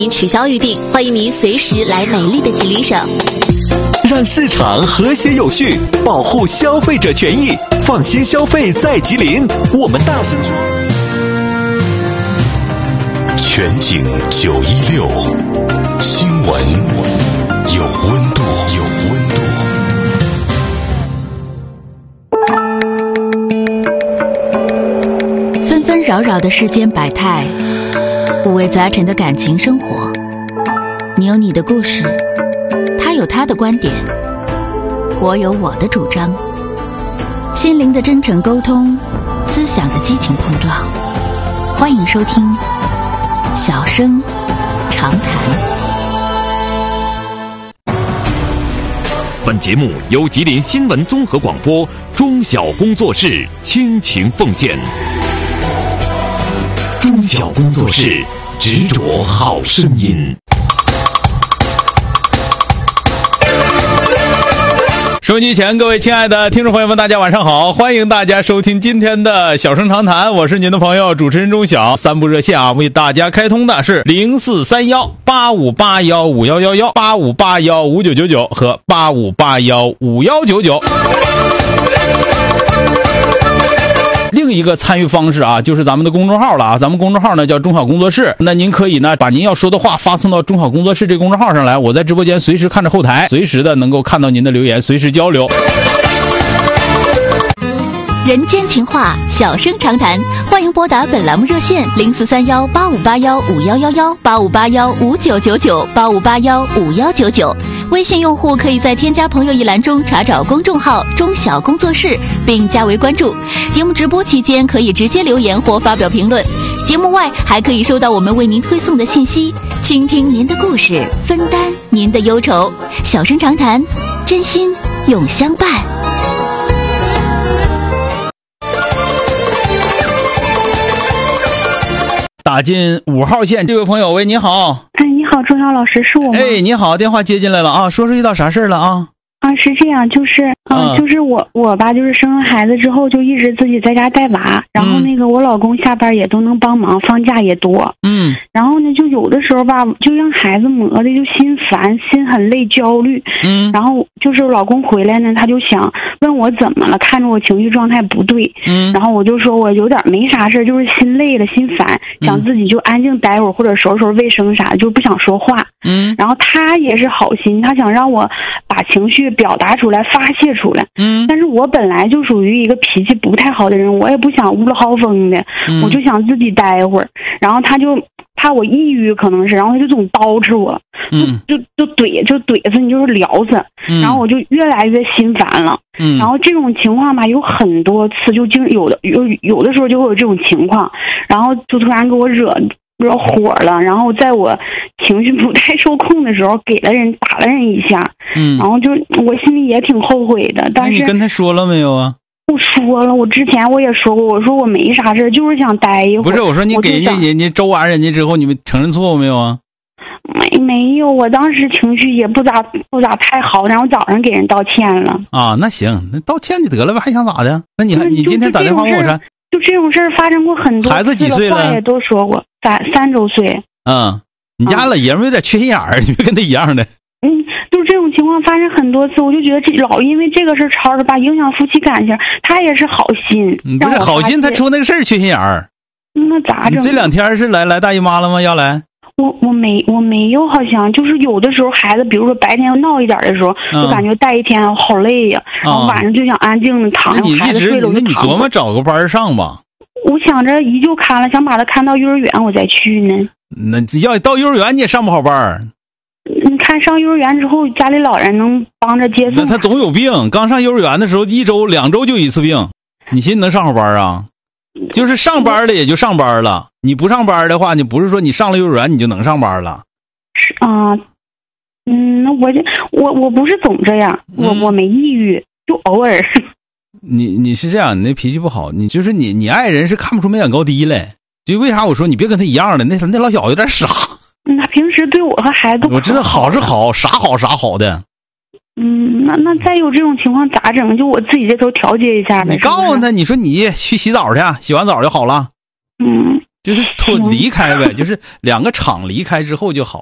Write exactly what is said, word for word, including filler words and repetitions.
您取消预订，欢迎您随时来美丽的吉林省。 让市场和谐有序，保护消费者权益，放心消费在吉林。我们大声说。 全景九一六，新闻有温度，有温度。纷纷扰扰的世间百态，五味杂陈的感情生活。你有你的故事，他有他的观点，我有我的主张。心灵的真诚沟通，思想的激情碰撞。欢迎收听小声长谈。 本节目由吉林新闻综合广播中小工作室倾情奉献。中小工作室，执着好声音。 收音机前各位亲爱的听众朋友们，大家晚上好，欢迎大家收听今天的小声长谈，我是您的朋友主持人钟晓。三部热线啊，为大家开通的是零四三幺八五八幺五幺幺幺、八五八幺五九九九和八五八幺五幺九九。另一个参与方式啊，就是咱们的公众号了啊，咱们公众号呢叫中小工作室，那您可以呢把您要说的话发送到中小工作室这个公众号上来，我在直播间随时看着后台，随时的能够看到您的留言，随时交流。 人间情话，小声长谈，欢迎拨打本栏目热线零四三幺八五八幺五幺幺幺、八五八幺五九九九、八五八幺五幺九九。微信用户可以在添加朋友一栏中查找公众号中小工作室并加为关注。节目直播期间可以直接留言或发表评论，节目外还可以收到我们为您推送的信息，倾听您的故事，分担您的忧愁。小声长谈，真心永相伴。 打进五号线，这位朋友，喂，你好。 哎，你好，钟晓老师，是我吗？ 哎，你好，电话接进来了啊，说说遇到啥事儿了啊？ 啊，是这样，就是，嗯、呃，就是我我吧，就是生了孩子之后，就一直自己在家带娃，然后那个我老公下班也都能帮忙，放假也多， 嗯， 然后呢，就有的时候吧，就让孩子磨的就心烦，心很累，焦虑， 嗯， 然后就是我老公回来呢，他就想问我怎么了，看着我情绪状态不对， 嗯， 然后我就说我有点没啥事，就是心累了，心烦，想自己就安静待会儿，或者收拾收拾卫生啥的，就不想说话， 嗯， 然后他也是好心，他想让我把情绪表达出来，发泄出来， 嗯， 但是我本来就属于一个脾气不太好的人，我也不想乌了嚎风的， 嗯， 我就想自己待会儿，然后他就怕我抑郁可能是，然后他就总叨饬我， 嗯， 就就就怼就怼死你，就是聊死， 嗯， 然后我就越来越心烦了， 嗯， 然后这种情况吧有很多次，就经有的有有的时候就会有这种情况，然后就突然给我惹惹火了，然后在我情绪不太受控的时候给了人打了人一下， 嗯， 然后就我心里也挺后悔的，但是你跟他说了没有啊？ 我说了，我之前我也说过，我说我没啥事，就是想待一会儿。 不是，我说你给人家人家周完人家之后，你们承认错误没有啊？ 没没有，我当时情绪也不咋不咋太好，然后早上给人道歉了。 啊，那行，那道歉就得了呗，还想咋的？那你还你今天打电话问我啥？ 就这种事儿发生过很多次了， 孩子几岁了？ 话也都说过，三三周岁。 嗯，你家老爷们有点缺心眼儿，你别跟他一样的。 嗯，就是这种情况发生很多次，我就觉得这老因为这个事儿吵着吧，影响夫妻感情。他也是好心， 不是好心，他出那个事儿缺心眼儿。 那咋整？ 你这两天是来来大姨妈了吗？要来？ 我我没我没有，好像就是有的时候孩子，比如说白天要闹一点的时候， 嗯、 就感觉带一天好累呀、啊，然后晚上就想安静的躺着。孩子睡了， 那你琢磨找个班上吧。 我想着姨就看了，想把他看到幼儿园，我再去呢。 那要到幼儿园你也上不好班。 你看上幼儿园之后，家里老人能帮着接送。 那他总有病，刚上幼儿园的时候，一周两周就一次病，你寻思能上好班啊？就是上班的也就上班了，你不上班的话，你不是说你上了幼儿园你就能上班了。 是啊，嗯，那我就我我不是总这样，我、嗯、我没抑郁，就偶尔。 你你是这样，你那脾气不好，你就是你你爱人是看不出美感高低来，就为啥我说你别跟他一样的，那那老小子有点傻。 他平时对我和孩子都我知道好是好，啥好啥好的。 嗯，那那再有这种情况咋整？就我自己这头调节一下呗。 你告诉他，你说你去洗澡去，洗完澡就好了。 嗯， 就是脱离开呗，就是两个场离开之后就好。